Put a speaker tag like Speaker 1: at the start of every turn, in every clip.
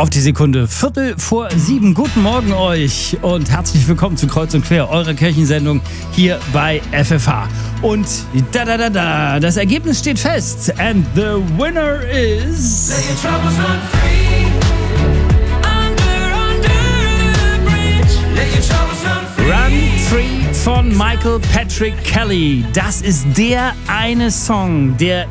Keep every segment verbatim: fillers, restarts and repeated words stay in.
Speaker 1: Auf die Sekunde, Viertel vor sieben. Guten Morgen euch und herzlich willkommen zu Kreuz und Quer, eurer Kirchensendung hier bei F F H. Und da da da da, das Ergebnis steht fest. And the winner is... Let your troubles run free. Under, under the bridge. Let your troubles run free. Run Free von Michael Patrick Kelly. Das ist der eine Song, der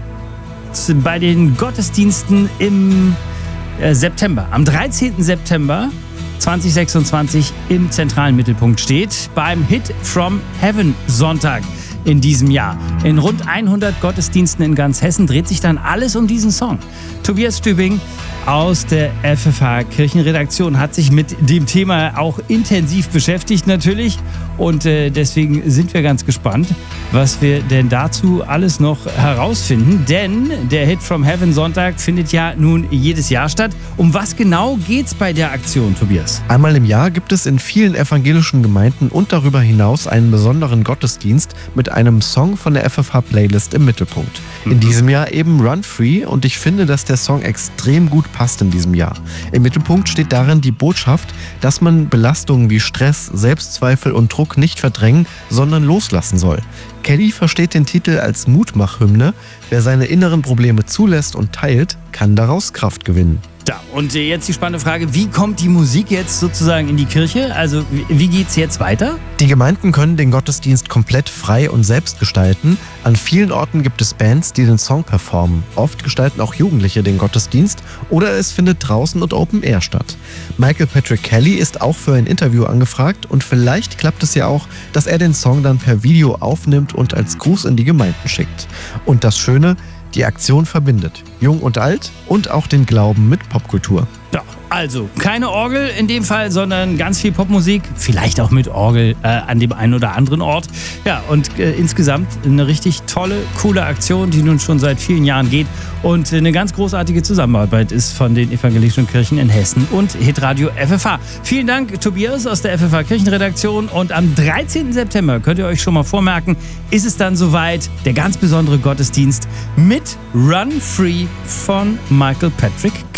Speaker 1: bei den Gottesdiensten im September, am dreizehnten September zweitausendsechsundzwanzig im zentralen Mittelpunkt steht, beim Hit from Heaven Sonntag in diesem Jahr. In rund hundert Gottesdiensten in ganz Hessen dreht sich dann alles um diesen Song. Tobias Stübing aus der F F H Kirchenredaktion hat sich mit dem Thema auch intensiv beschäftigt natürlich und äh, deswegen sind wir ganz gespannt, was wir denn dazu alles noch herausfinden, denn der Hit from Heaven Sonntag findet ja nun jedes Jahr statt. Um was genau geht's bei der Aktion, Tobias?
Speaker 2: Einmal im Jahr gibt es in vielen evangelischen Gemeinden und darüber hinaus einen besonderen Gottesdienst mit einem Song von der F F H Playlist im Mittelpunkt. In diesem Jahr eben Run Free und ich finde, dass der Song extrem gut passt in diesem Jahr. Im Mittelpunkt steht darin die Botschaft, dass man Belastungen wie Stress, Selbstzweifel und Druck nicht verdrängen, sondern loslassen soll. Kelly versteht den Titel als Mutmachhymne. Wer seine inneren Probleme zulässt und teilt, kann daraus Kraft gewinnen.
Speaker 1: Ja, und jetzt die spannende Frage, wie kommt die Musik jetzt sozusagen in die Kirche? Also wie geht's jetzt weiter?
Speaker 2: Die Gemeinden können den Gottesdienst komplett frei und selbst gestalten. An vielen Orten gibt es Bands, die den Song performen. Oft gestalten auch Jugendliche den Gottesdienst oder es findet draußen und Open Air statt. Michael Patrick Kelly ist auch für ein Interview angefragt und vielleicht klappt es ja auch, dass er den Song dann per Video aufnimmt und als Gruß in die Gemeinden schickt. Und das Schöne, die Aktion verbindet Jung und Alt und auch den Glauben mit Popkultur.
Speaker 1: Ja, also keine Orgel in dem Fall, sondern ganz viel Popmusik, vielleicht auch mit Orgel äh, an dem einen oder anderen Ort. Ja, und äh, insgesamt eine richtig tolle, coole Aktion, die nun schon seit vielen Jahren geht und äh, eine ganz großartige Zusammenarbeit ist von den evangelischen Kirchen in Hessen und Hitradio F F H. Vielen Dank, Tobias aus der F F H Kirchenredaktion und am dreizehnten September könnt ihr euch schon mal vormerken, ist es dann soweit, der ganz besondere Gottesdienst mit Run Free von Michael Patrick